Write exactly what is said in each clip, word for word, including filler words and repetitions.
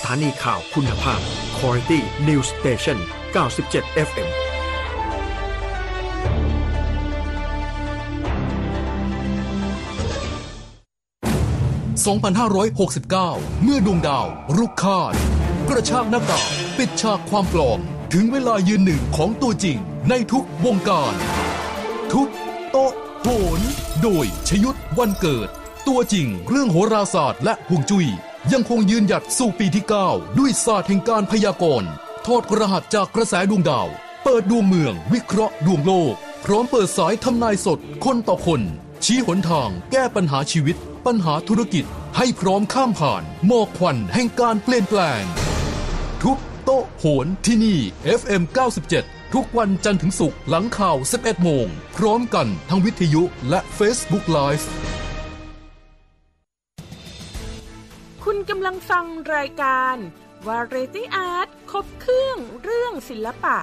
ถานีข่าวคุณภาพ Quality News Station เก้าสิบเจ็ด เอฟ เอ็มสองพันห้าร้อยหกสิบเก้า เมื่อดวงดาวรุกคาดกระชากหน้ากากปิดฉากความปลอมถึงเวลายืนหนึ่งของตัวจริงในทุกวงการทุบโต๊ะโหนโดยชยุทธวันเกิดตัวจริงเรื่องโหราศาสตร์และฮวงจุ้ยยังคงยืนหยัดสู่ปีที่เก้าด้วยศาสตร์แห่งการพยากรณ์ทอดรหัสจากกระแสดวงดาวเปิดดวงเมืองวิเคราะห์ดวงโลกพร้อมเปิดสายทำนายสดคนต่อคนชี้หนทางแก้ปัญหาชีวิตปัญหาธุรกิจให้พร้อมข้ามผ่านหมอกควันแห่งการเปลี่ยนแปลงทุบโต๊ะโหนที่นี่ เอฟ เอ็ม เก้าสิบเจ็ด ทุกวันจันทร์ถึงศุกร์หลังข่าว สิบเอ็ดโมงพร้อมกันทั้งวิทยุและ Facebook Live คุณกำลังฟังรายการ Variety Art ครบเครื่องเรื่องศิลปะ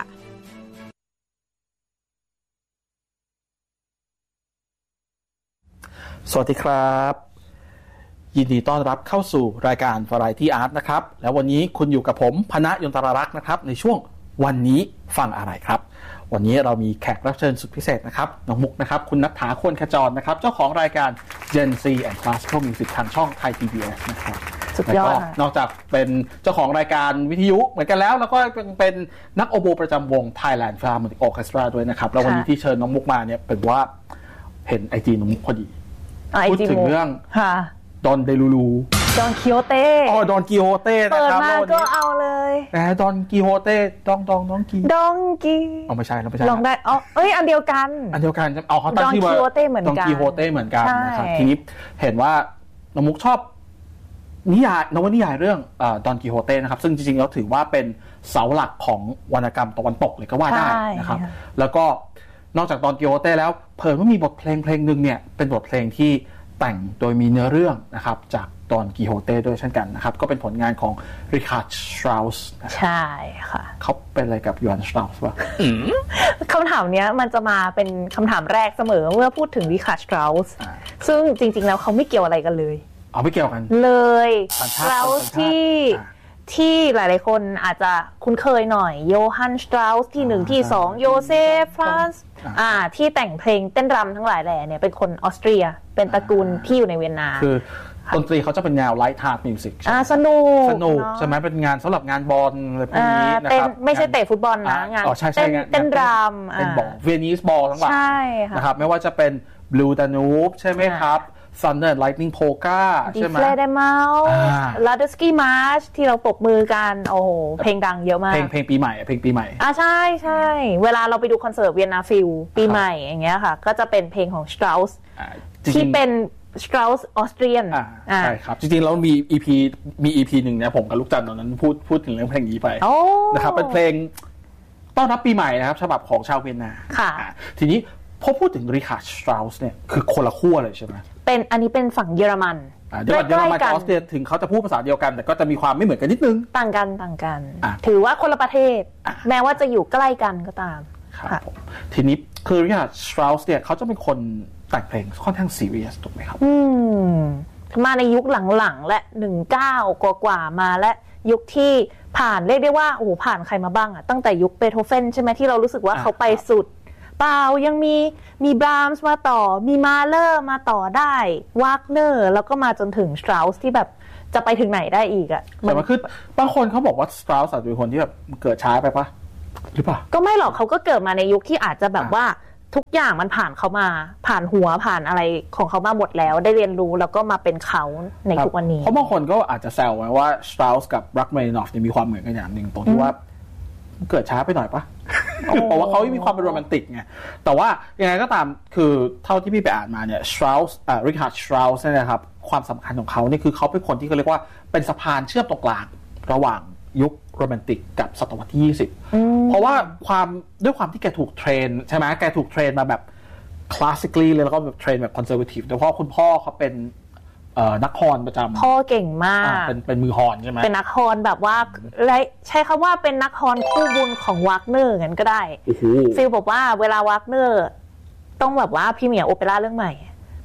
สวัสดีครับยินดีต้อนรับเข้าสู่รายการ Variety Art นะครับแล้ววันนี้คุณอยู่กับผมพนะยนตรารักษ์นะครับในช่วงวันนี้ฟังอะไรครับวันนี้เรามีแขกรับเชิญสุดพิเศษนะครับน้องมุกนะครับคุณณัฐฐา ควรขจรนะครับเจ้าของรายการ Gen Z and Classical Music ทางช่องไทย พี บี เอส นะครับสุดยอดนอกจากเป็นเจ้าของรายการวิทยุเหมือนกันแล้วแล้วก็เป็นนักโอโบประจำวง Thailand Philharmonic Orchestra ด้วยนะครับแล้ววันนี้ที่เชิญน้องมุกมาเนี่ยเป็นว่าเห็น ไอ จี น้องมุกพอดีพูดถึงเรื่องดอนเดลูลูดอนกิโฮเต้อ๋อดอนกิโฮเต้นะครับเปิดมาก็เอาเลยแหมดอนกิโฮเต้ดองดองดองกีดองกีอ๋อไม่ใช่แล้วไม่ใช่ลองได้อ๋อเอ้ยอันเดียวกันอันเดียวกันเอาเขาตั้งชื่อว่าดอนกิโฮเต้เหมือนกันดอนกิโฮเต้เหมือนกันนะครับทีนี้เห็นว่าน้องมุกชอบนิยายนวนิยายเรื่องดอนกิโฮเต้นะครับซึ่งจริงๆแล้วถือว่าเป็นเสาหลักของวรรณกรรมตะวันตกเลยก็ว่าได้นะครับแล้วก็นอกจากดอนกิโฮเต้แล้วเพิ่มว่ามีบทเพลงเพลงนึงเนี่ยเป็นบทเพลงที่แต่งโดยมีเนื้อเรื่องนะครับจากดอนกิโฮเต้ด้วยเช่นกันนะครับก็เป็นผลงานของริคาร์ด สตราวส์ใช่ค่ะเขาเป็นอะไรกับยอห์น สตราวส์ป่ะคำถามนี้มันจะมาเป็นคำถามแรกเสมอเมื่อพูดถึงริคาร์ด สตราวส์ซึ่งจริงๆแล้วเขาไม่เกี่ยวอะไรกันเลยเอาไม่เกี่ยวกันเลยสตราวส์ที่ที่หลายๆคนอาจจะคุ้นเคยหน่อยโยฮัน สตราวส์ที่หนึ่งที่สองโยเซฟ ฟรานซ์อ่าที่แต่งเพลงเต้นรำทั้งหลายแหล่เนี่ยเป็นคนออสเตรียเป็นตระกูลที่อยู่ในเวียนนาคือดนตรีเขาจะเป็นแนวไลท์ฮาร์ดมิวสิกอ่าสนุกสนุกใช่ไหมเป็นงานสำหรับงานบอลอะไรพวกนี้นะครับไม่ใช่เตะฟุตบอลนะงานเต้นเต้นรำเป็นบอลเวนิสบอลทั้งหลายนะครับไม่ว่าจะเป็นบลูดานูบใช่ไหมครับThunder and Lightning Polka ใช่ไหม Die Fledermaus เมาส์ Ladurski March ที่เราปรบมือกันโอ้โหเพลงดังเยอะมากเพลงเพลงปีใหม่เพลงปีใหม่อ่าใช่ใช่เวลาเราไปดูคอนเสิร์ตเวียนนาฟิลปีใหม่อย่างเงี้ยค่ะก็จะเป็นเพลงของ Strauss ที่เป็น Strauss ออสเตรียนใช่ครับจริงๆแล้วมี อี พี มี อี พี หนึ่งเนี่ยผมกับลูกจันทร์ตอนนั้นพูดพูดถึงเรื่องเพลงนี้ไปนะครับเป็นเพลงต้อนรับปีใหม่นะครับฉบับของชาวเวียนนาค่ะทีนี้พอพูดถึงริคาร์ด สตราวส์เนี่ยคือคนละขั้วเลยใช่ไหมเป็นอันนี้เป็นฝั่งเยอรมันเยอรมันกับออสเตรียถึงเขาจะพูดภาษาเดียวกันแต่ก็จะมีความไม่เหมือนกันนิดนึงต่างกันต่างกันถือว่าคนละประเทศแม้ว่าจะอยู่ใกล้กันก็ตามครับผมทีนี้คือริคาร์ด สตราวส์เนี่ยเขาจะเป็นคนแต่งเพลงค่อนข้างซีเรียสถูกไหมครับอืมมาในยุคหลังๆและหนึ่งเก้ากว่าๆมาและยุคที่ผ่านเรียกได้ว่าโอ้โหผ่านใครมาบ้างอ่ะตั้งแต่ยุคเบโธเฟนใช่ไหมที่เรารู้สึกว่าเขาไปสุดเปล่ายังมีมีบรามส์มาต่อมีมาเลอร์มาต่อได้วากเนอร์แล้วก็มาจนถึงสตราวส์ที่แบบจะไปถึงไหนได้อีกอ่ะแต่มันคือบางคนเขาบอกว่าสตราวส์อาจจะเป็นคนที่แบบเกิดช้าไปปะหรือเปล่าก็ไม่หรอกเขาก็เกิดมาในยุคที่อาจจะแบบว่าทุกอย่างมันผ่านเขามาผ่านหัวผ่านอะไรของเขามาหมดแล้วได้เรียนรู้แล้วก็มาเป็นเขาในทุกวันนี้เพราะบางคนก็อาจจะแซวไว้ว่าสตราวส์กับรักเมรินอฟเนี่ยมีความเหมือนกันอย่างนึงตรงที่ว่าเกิดช้าไปหน่อยปะเพราะว่าเขามีความเป็นโรแมนติกไงแต่ว่ายังไงก็ตามคือเท่าที่พี่ไปอ่านมาเนี่ยสตราวส์อ่าริคาร์ด สตราวส์เนี่ยนะครับความสำคัญของเขาเนี่ยคือเขาเป็นคนที่เขาเรียกว่าเป็นสะพานเชื่อมตรงกลางระหว่างยุคโรแมนติกกับศตวรรษที่ยี่สิบเพราะว่าความด้วยความที่แกถูกเทรนใช่ไหมแกถูกเทรนมาแบบคลาสสิคลีเลยแล้วก็แบบเทรนแบบคอนเซอร์เวทีฟโดยเฉพาะคุณพ่อเขาเป็นนักฮอนประจำพ่อเก่งมากเป็นเป็นมือฮอนใช่ไหมเป็นนักฮอนแบบว่าใช้คำว่าเป็นนักฮอนคู่บุญของวากเนอร์งั้นก็ได้ฟิลบอกว่าเวลาวากเนอร์ต้องแบบว่าพรีเมียร์โอเปร่าเรื่องใหม่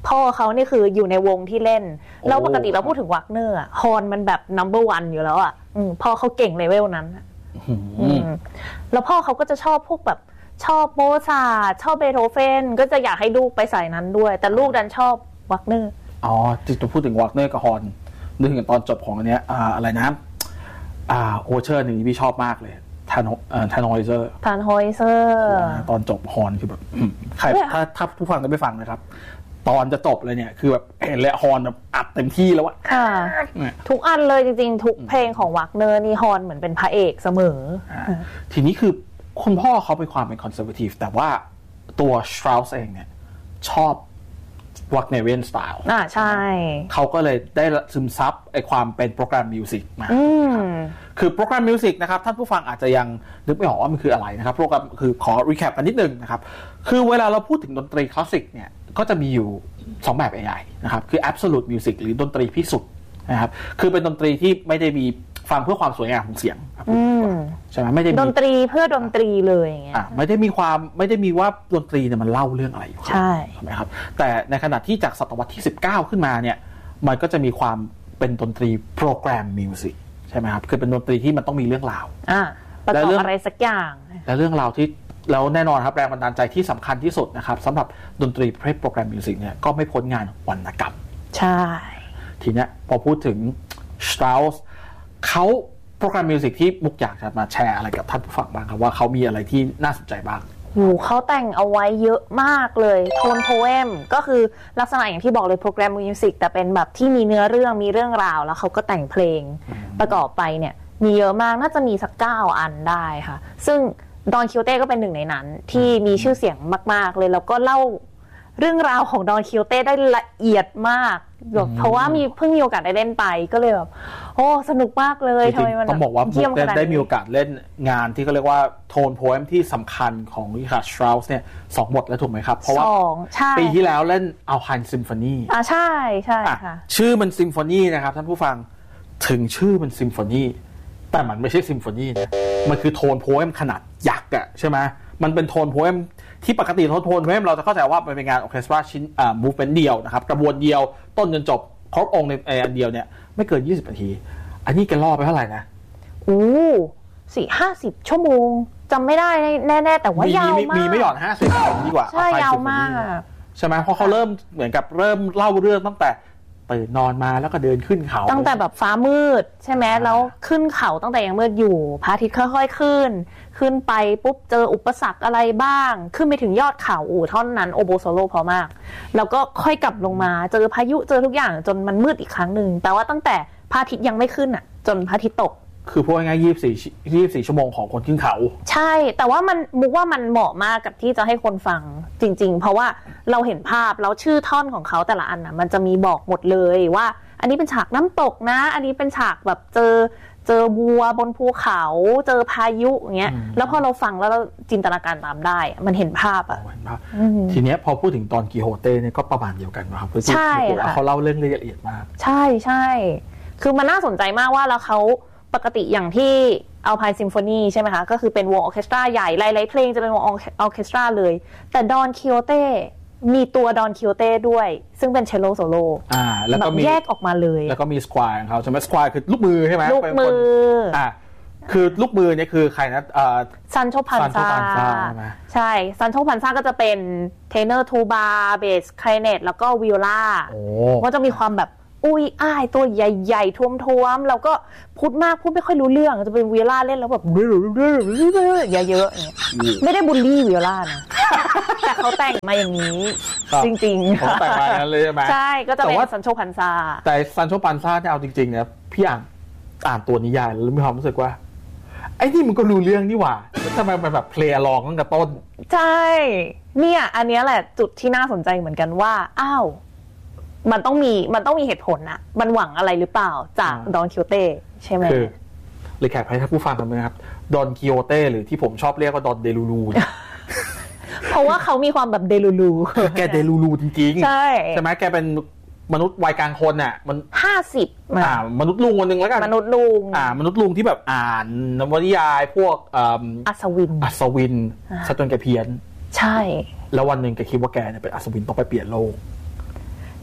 พ่อเขานี่คืออยู่ในวงที่เล่นแล้วปกติเราพูดถึงวักเนอร์ฮอนมันแบบ number one อยู่แล้วอ่ะพ่อเขาเก่งเลเวลนั้นแล้วพ่อเขาก็จะชอบพวกแบบชอบโมซาร์ทชอบเบโธเฟนก็จะอยากให้ลูกไปสายนั้นด้วยแต่ลูกดันชอบวักเนอร์อ๋อที่จะพูดถึงวักเนอร์กับฮอนนึกถึงตอนจบของอันเนี้ยอ่าอะไรนะอ่าโอเชอร์นี่พี่ชอบมากเลยทานเอ่อทานฮอยเซอร์ทานฮอยเซอร์ตอนจบฮอนคือแบบใครถ้าถ้าผู้ฟังได้ไปฟังนะครับตอนจะจบเลยเนี่ยคือแบบเห็นและฮอนแบบอัดเต็มที่แล้วอะค่ะทุกอันเลยจริงๆทุกเพลงของวักเนอร์นี่ฮอนเหมือนเป็นพระเอกเสมอทีนี้คือคุณพ่อเขาเป็นความเป็นคอนเซอร์เวทีฟแต่ว่าตัวสตราวส์เองเนี่ยชอบวักเนเรียนสไตล์อ่าใช่เขาก็เลยได้ซึมซับไอความเป็นโปรแกรมมิวสิกมาคือโปรแกรมมิวสิกนะครับท่านผู้ฟังอาจจะยังนึกไม่ออกว่ามันคืออะไรนะครับโปรแกรมคือขอรีแคปกันนิดนึงนะครับคือเวลาเราพูดถึงดนตรีคลาสสิกเนี่ยก็จะมีอยู่สองแบบใหญ่ๆนะครับคือ absolute music หรือดนตรีพิสุทธิ์นะครับคือเป็นดนตรีที่ไม่ได้มีฟังเพื่อความสวยงามของเสียงใช่ไหมไม่ได้ดนตรีเพื่อดนตรีเลยอย่างเงี้ยไม่ได้มีความไม่ได้มีว่าดนตรีเนี่ยมันเล่าเรื่องอะไรอยู่ใช่ใช่ไหมครับแต่ในขณะที่จากศตวรรษที่สิบเก้าขึ้นมาเนี่ยมันก็จะมีความเป็นดนตรีโปรแกรมมิวสิกใช่ไหมครับคือเป็นดนตรีที่มันต้องมีเรื่องราวอ่าประกอบอะไรสักอย่างและเรื่องราวที่แล้วแน่นอนครับแรงบันดาลใจที่สำคัญที่สุดนะครับสำหรับดนตรีประเภทโปรแกรมมิวสิกเนี่ยก็ไม่พ้นงานวรรณกรรมใช่ทีเนี้ยพอพูดถึง Strauss เขาโปรแกรมมิวสิกที่มุกอยากจะมาแชร์อะไรกับท่านผู้ฟังบ้างครับว่าเขามีอะไรที่น่าสนใจบ้างโหเขาแต่งเอาไว้เยอะมากเลยโทนโพเอมก็คือลักษณะอย่างที่บอกเลยโปรแกรมมิวสิกแต่เป็นแบบที่มีเนื้อเรื่องมีเรื่องราวแล้วเขาก็แต่งเพลงประกอบไปเนี่ยมีเยอะมากน่าจะมีสักเก้าอันได้ค่ะซึ่งดอนคิโอเต้ก็เป็นหนึ่งในนั้นที่มีชื่อเสียงมากๆเลยแล้วก็เล่าเรื่องราวของดอนคิโอเต้ได้ละเอียดมากเพราะว่ามีเพิ่งมีโอกาสได้เล่นไปก็เลยแบบโอ้สนุกมากเลยทำไมมันต้องบอกว่าบุ๊กได้มีโอกาสเล่นงานที่เขาเรียกว่าโทนโพเอมที่สำคัญของริชาร์ด สตราวส์เนี่ยสองบทแล้วถูกไหมครับเพราะว่าปีที่แล้วเล่นอัลไฮน์ซิมโฟนีอ่าใช่ใช่ค่ะชื่อมันซิมโฟนีนะครับท่านผู้ฟังถึงชื่อมันซิมโฟนีแต่มันไม่ใช่ซิมโฟนีนะมันคือโทนโพเอมขนาดยักษ์อะใช่ไหมมันเป็นโทนโพเอมที่ปกติโทนโพเอมเราจะเข้าใจว่ามันเป็นงานออเคสตราชิ้นอ่ามูฟเมนต์เดียวนะครับกระบวนเดียวต้นจนจบครบองค์ในอันเดียวเนี่ยไม่เกินยี่สิบนาทีอันนี้แกล่อไปเท่าไหร่นะโอ้สี่ห้าสิบชั่วโมงจำไม่ได้แน่ๆแต่ว่ายาวมากมีไม่หย่อนห้าสิบดีกว่าใช่ยาวมากใช่ไหมเพราะเขาเริ่มเหมือนกับเริ่มเล่าเรื่องตั้งแต่ตื่นนอนมาแล้วก็เดินขึ้นเขาตั้งแต่แบบฟ้ามืดใช่ไหมแล้วขึ้นเขาตั้งแต่ยังมืดอยู่พระอาทิตย์ค่อยๆขึ้นขึ้นไปปุ๊บเจออุปสรรคอะไรบ้างขึ้นไปถึงยอดเขาอู่ท่อนนั้นโอโบโซโลพอมากแล้วก็ค่อยกลับลงมาเจอพายุเจอทุกอย่างจนมันมืดอีกครั้งหนึ่งแต่ว่าตั้งแต่พระอาทิตย์ยังไม่ขึ้นอ่ะจนพระอาทิตย์ตกคือพวกง่ายยี่สิบสี่ ยี่สิบสี่ชั่วโมงของคนขึ้นเขาใช่แต่ว่ามันมุกว่ามันเหมาะมากกับที่จะให้คนฟังจริงๆเพราะว่าเราเห็นภาพแล้วชื่อท่อนของเขาแต่ละอันน่ะมันจะมีบอกหมดเลยว่าอันนี้เป็นฉากน้ำตกนะอันนี้เป็นฉากแบบเจอเจอบัวบนภูเขาเจอพายุอย่างเงี้ยแล้วพอเราฟังแล้วเราจินตนาการตามได้มันเห็นภาพอ่ะทีเนี้ยพอพูดถึงตอนกิโฮเต้เนี่ยก็ประมาณเดียวกันนะครับใช่ค่ะเขาเล่าเรื่องละเอียดมากใช่ใช่คือมันน่าสนใจมากว่าแล้วเขาปกติอย่างที่อัลไพน์ซิมโฟนีใช่ไหมคะก็คือเป็นวงออเคสตราใหญ่หลายๆเพลงจะเป็นวงออเคสตราเลยแต่ดอนคิโอเต้มีตัวดอนคิโอเต้ด้วยซึ่งเป็นเชลโลโซโลอ่าแล้วก็มีแยกออกมาเลยแล้วก็มีสควายของเขาใช่ไหมสควายคือลูกมือใช่ไหมลูกมืออ่าคือลูกมือเนี่ยคือใครนะอ่าซันโชพันซาใช่ซันโชพันซาก็จะเป็นเทเนอร์ทูบาเบสคลาริเนตแล้วก็วิโอลาก็จะมีความแบบอุ้ยอ้ายตัวใหญ่ๆท้วมๆแล้วก็พูดมากพูดไม่ค่อยรู้เรื่องจะเป็นวิโอลาเล่นแล้วแบบเยอะๆอย่างเงี้ยไม่ได้บูลลี่วิโอลานะแต่เขาแต่งมาอย่างนี้จริงๆเขาแต่งมาอย่างนั้นเลยใช่ไหมใช่ก็จะเป็นซันโชพันซาแต่ซันโชพันซาเนี่ยเอาจริงๆนะพี่อ่านอ่านตัวนิยายแล้วมีความรู้สึกว่าไอ้นี่มันก็รู้เรื่องนี่หว่าทำไมมันแบบเพลย์ลองตั้งแต่ต้นใช่เนี่ยอันนี้แหละจุดที่น่าสนใจเหมือนกันว่าอ้าวมันต้องมีมันต้องมีเหตุผลนะมันหวังอะไรหรือเปล่าจากดอนคิโอเต้ใช่ไหมคือเลยแขกให้ท่านผู้ฟังกันนะครับดอนคิโอเต้หรือที่ผมชอบเรียกว่าดอนเดลูลูเพราะว่าเขามีความแบบเดลูลูแกเดลูลูจริงๆใช่ใช่ไหมแกเป็นมนุษย์วัยกลางคนน่ะมันห้าสิบอ่ามนุษย์ลุงคนนึงแล้วกันมนุษย์ลุงอ่ามนุษย์ลุงที่แบบอ่านนวนิยายพวกอัศวินอัศวินซะจนแกเพี้ยนใช่แล้ววันนึงแกคิดว่าแกเนี่ยเป็นอัศวินต้องไปเปลี่ยนโลก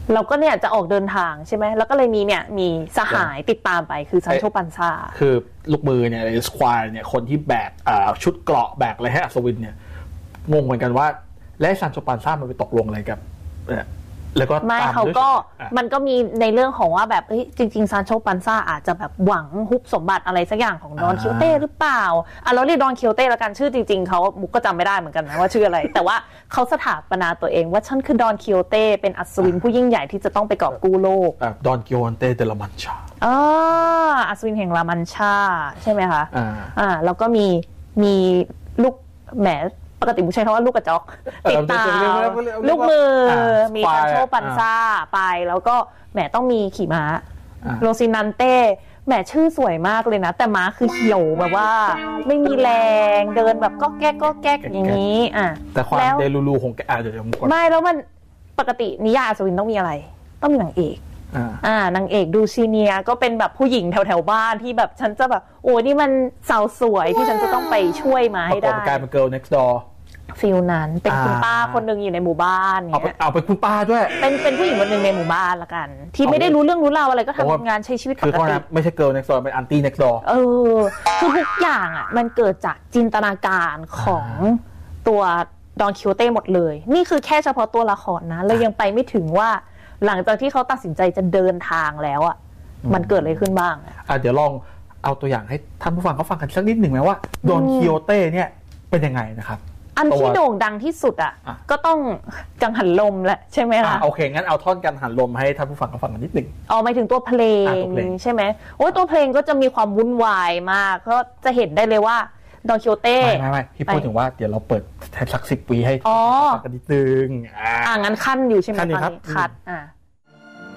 เราก็เนี่ยจะออกเดินทางใช่ไหมแล้วก็เลยมีเนี่ยมีสหายติดตามไปคือซานโชปันซาคือลูกมือเนี่ยสควอเนี่ยคนที่แบกชุดเกราะแบกอะไรให้อัศวินเนี่ยงงเหมือนกันว่าและซานโชปันซามันไปตกลงอะไรกับแล้วก็ไม่เขาก็มันก็มีในเรื่องของว่าแบบจริงๆซานโชปันซาอาจจะแบบหวังฮุบสมบัติอะไรสักอย่างของดอนคิโฮเต้หรือเปล่าอ่ะเราเรียกดอนคิโฮเต้แล้วกันชื่อจริงๆเขามุกก็จำไม่ได้เหมือนกันนะว่าชื่ออะไรแต่ว่าเขาสถาปนาตัวเองว่าฉันคือดอนคิโฮเต้เป็นอัศวินผู้ยิ่งใหญ่ที่จะต้องไปกอบกู้โลกดอนคิโฮเต้เดลามันชาอ๋ออัศวินแห่งลามันชาใช่ไหมคะอ่าอ่าแล้วก็มีมีลูกแหมปกติผู้ใช้คำว่าลูกกระจอกติดตามลูกมือมีซานโชปันซาไปแล้วก็แหมต้องมีขี่ม้าโรซินันเต้แหมชื่อสวยมากเลยนะแต่ม้าคือเหี่ยวแบบว่าไม่มีแรงเดินแบบก็แก๊กก็แก๊กอย่างนี้อ่ะแต่ความเดลูลูของแกอาจจะไม่แล้วมันปกตินิยายอัศวินต้องมีอะไรต้องมีนางเอกอ่านางเอกดูซีเนียก็เป็นแบบผู้หญิงแถวแถวบ้านที่แบบฉันจะแบบโอ้นี่มันสาวสวยที่ฉันจะต้องไปช่วยมาให้ได้กลายเป็น girl next door ฟิลนั้นเป็นคุณป้าคนหนึ่งอยู่ในหมู่บ้านเนี่ยเอาเป็นคุณป้าด้วยเป็นเป็นผู้หญิงคนหนึ่งในหมู่บ้านละกันที่ไม่ได้รู้เรื่องรู้ราวอะไรก็ทำงานใช้ชีวิตปกติไม่ใช่ girl next door เป็น auntie next door เออคือทุกอย่างอ่ะมันเกิดจากจินตนาการของตัวดอนคิโฮเต้หมดเลยนี่คือแค่เฉพาะตัวละครนะเรายังไปไม่ถึงว่าหลังจากที่เขาตัดสินใจจะเดินทางแล้วอ่ะมันเกิดอะไรขึ้นบ้างอ่ะเดี๋ยวลองเอาตัวอย่างให้ท่านผู้ฟังเขาฟังกันสักนิดหนึ่งไหมว่าดอนคิโฮเต้เนี่ยเป็นยังไงนะครับอันที่โด่งดังที่สุดอ่ะก็ต้องกังหันลมแหละใช่ไหมคะโอเคงั้นเอาท่อนกังหันลมให้ท่านผู้ฟังเขาฟังกันนิดหนึ่งอ๋อหมายถึงตัวเพลงใช่ไหมโอ้ยตัวเพลงก็จะมีความวุ่นวายมากก็จะเห็นได้เลยว่าดอนคิโฮเต้ไม่ไม่ไม่พี่พูดถึงว่าเดี๋ยวเราเปิดแทนสักสิบปีให้ฟังกันนิดนึงอ่างั้นขั้นอยู่ใช่ไหมตอนนี้คัดอ่า